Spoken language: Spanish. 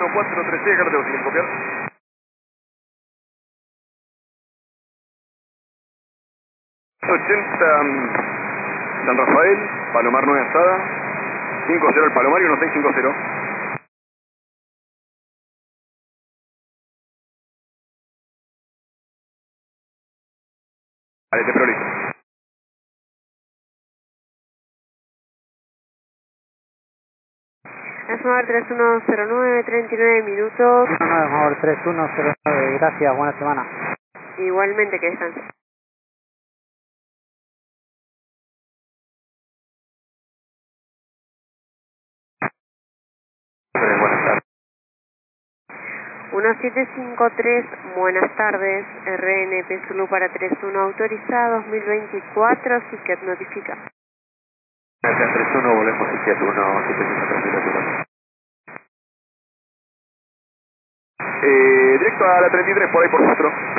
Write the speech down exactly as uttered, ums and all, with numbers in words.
cuatro tres seis, acá lo tengo sin copiar. ochenta San Rafael, Palomar nueve Asada, cinco cero el Palomar y uno seis cinco cero. Vale, te priorizo. Esmar tres uno cero nueve, treinta y nueve minutos. Esmar tres uno cero nueve, gracias, buena semana. Igualmente, que descanse. Buenas tardes. uno siete cinco tres, buenas tardes. R N P Zulu para tres uno autorizado, dos mil veinticuatro, Siket notifica. Acá tres uno, volvemos a Siket uno siete cinco tres. Eh, directo a la treinta y tres, por ahí por cuatro.